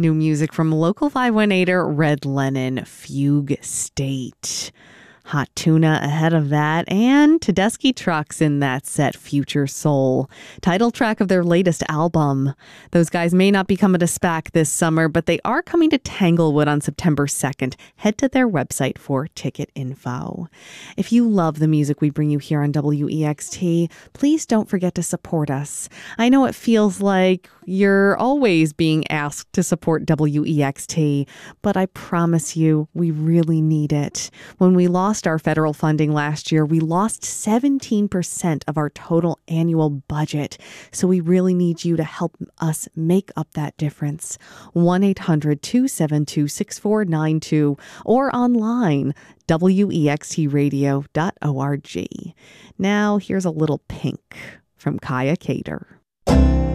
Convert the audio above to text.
New music from local 518er Red Lennon, Fugue State. Hot Tuna ahead of that, and Tedeschi Trucks in that set, Future Soul, title track of their latest album. Those guys may not be coming to SPAC this summer, but they are coming to Tanglewood on September 2nd. Head to their website for ticket info. If you love the music we bring you here on WEXT, please don't forget to support us. I know it feels like you're always being asked to support WEXT, but I promise you, we really need it. When we lost our federal funding last year, we lost 17% of our total annual budget. So we really need you to help us make up that difference. 1-800-272-6492 or online, wextradio.org. Now here's a little Pink from Kaya Cater.